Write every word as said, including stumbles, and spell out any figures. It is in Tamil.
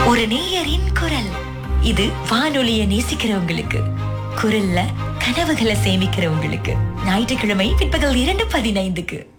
ஒரு நேயரின் குரல். இது வானொலியை நேசிக்கிறவங்களுக்கு, குரல்ல கனவுகளை சேமிக்கிறவங்களுக்கு. ஞாயிற்றுக்கிழமை பிற்பகல் இரண்டு பதினைந்துக்கு